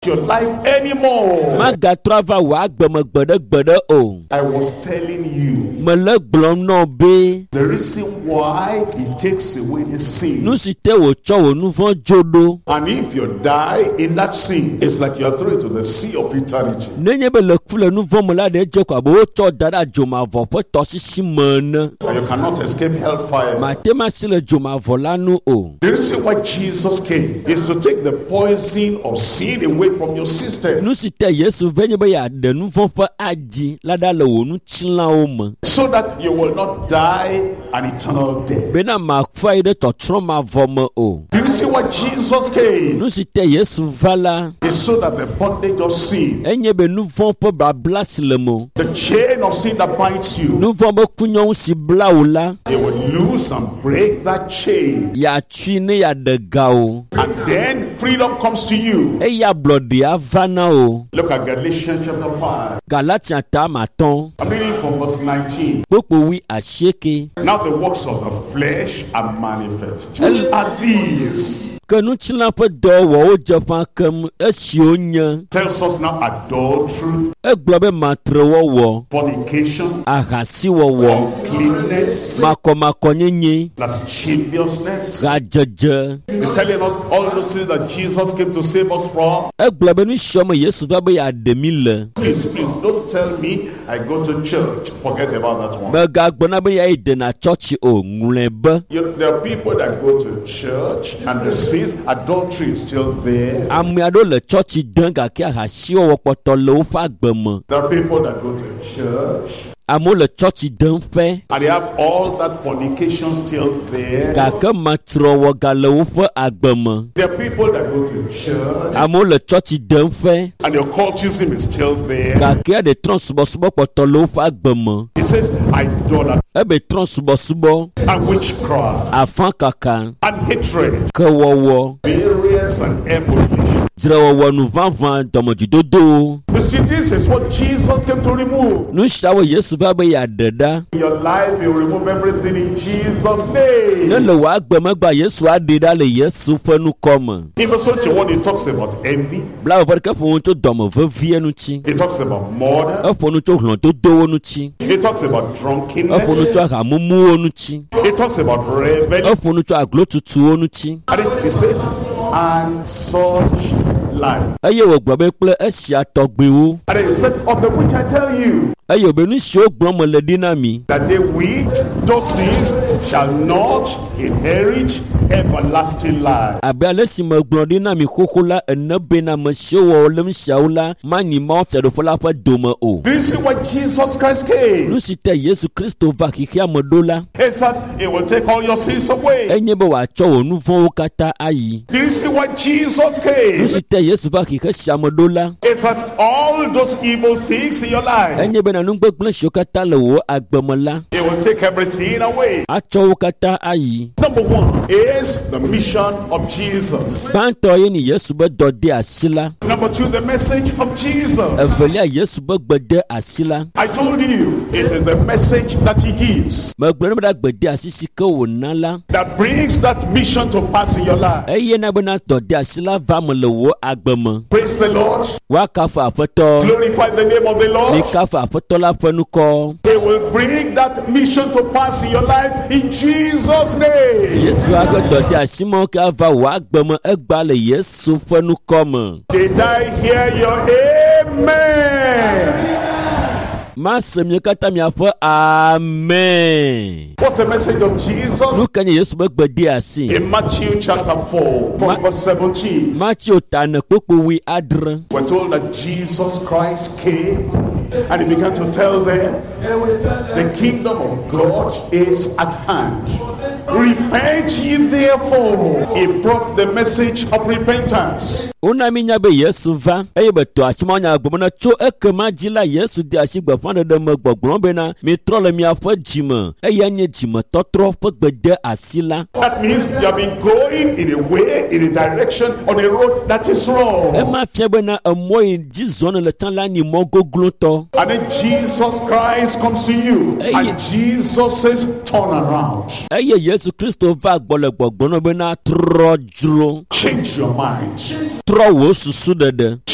your life anymore. Ma gatrava wa gbede o. I was telling you Mele gblom no be. the reason why he takes away the sin. Nu si te wo cho wo nu von jodo. And if you die in that sin, it's like you are thrown into the sea of eternity. Nenye be le kule nu von mala de je kwa bo cho dada joma vo po to sisi mena. And you cannot escape hellfire. Ma te ma si le joma vo la nu o. The reason why Jesus came is to take the poison of sin away from your system. Nu si te Yesu venye be ya de nu von pa adi la da le wo nu chila o me. So that you will not die an eternal death. Be na ma fa ide to troma vo me o. The reason why Jesus came Nu si te Yesu vala. is so that the bondage of sin, Enye be nu von pa ba blas le mo. the chain of sin that binds you, Nu von be kunyon si bla o la. you will loose and break that chain. Ya tui ne ya de ga o. And then freedom comes to you. E ya blodi avana o. Look at Galatians chapter 5. Galatians ta maton. I'm reading from verse 19. Popo wi asheke. Now the works of the flesh are manifest. Which are these? Que nu chila pe do wo o japan kem esi onya. Tells us now adultery, E glo be matre wo. fornication, Ahasi wo. uncleanness, Mako nyenye. lasciviousness. Ga jeje. He's telling us all those things that Jesus came to save us from. E glo be nu shoma Yesu va be ya demile. Please, don't tell me I go to church. Forget about that one. Be ga gbona be ya ide na church o ngulebe. There are people that go to church and they see adultery is still there. Ami ado le church danga ke ahasi o poto le o fa gbemo. There are people that go to church Amo le church den fe. and they have all that fornication still there. Ga ke matro wo ga le o fe agbemo. There are people that go to church Amo le church den fe. and the occultism is still there. Ga ke de transbosubo poto le o fa agbemo. It says idolatry Ebe transbosubo and witchcraft afan kaka and hatred, ke wowo. variance and emulation. Jre wowo nu vanvan domojidodo. You see, this is what Jesus came to remove. Nu shawo Yesu va be ya deda. In your life, you remove everything in Jesus' name. Ne le wa gbemegba Yesu adeda le Yesu fe nu kome. In verse 21, he talks about envy. Bla wo ke fo to domo vevie nu chi. He talks about murder. E fo nu to hlon to do nu chi. He talks about E fo nu drunkenness. to amumu nu chi. He talks about revelry. E fo nu to aglotutu nu chi. And it says, and such life. Eye wo gbobe ple esia togbewo. And it said, of the which I tell you, Eye obenu shi ogbon mo le dinami. that they which those things shall not inherit everlasting life. Abe alesi mo ogbon dinami kokola enebe na mo se wo lem shaula mani ma fe do fola fa domo o. Do you see why Jesus Christ came? Nu si te Yesu Kristo va kiki amodola. He said, it will take all your sins away. Enye be wa cho wo nu fon kata ayi. Do you see why Jesus Nu came? si te Yesu va kiki shamodola. Is that all those evil things in your life, Enye be na nu gbegble shokata le wo agbemola. it will take everything away. A cho wo kata ayi. Number one is the mission of Jesus. Banto ye ni Yesu be dode asila. Number two, the message of Jesus. Evelia Yesu be gbede asila. I told you, it is the message that he gives Me gbere me da gbede asisi ke wo nala. that brings that mission to pass in your life. Eye na be na dode asila va mo le wo agbemo. Praise the Lord. Wa ka fa afeto. Glorify the name of the Ni Lord. ka fa afeto la fenu ko. It will bring that mission to pass in your life in Jesus' name. Yesu aga dode asimo ke va wo agbemo egba le Yesu fenu ko mo. Did I hear your amen? Ma semye kata mi afo amen. What's the message of Jesus? Nu kanye Yesu be gbede asi. In Matthew chapter 4, from verse 17, Matthew tane popo wi adre. we're told that Jesus Christ came and he began to tell them, the kingdom of God is at hand. Repent ye therefore. He brought the message of repentance. Una minya be Yesu va. Eye beto asimonya agbomona cho ekema jila Yesu di asigba fande de megbogbon be na mi trole mi afo jime. Eye nye jime totro fo gbede asila. That means you have been going in a way, in a direction, on a road that is E wrong. ma fie be na emoyi jizone le tan la ni mo gogloto. And then Jesus Christ comes to you and Jesus says, turn around. Eye Yesu Kristo va gbole gbogbono be na trojro. Change your mind. Tro wo susu dede.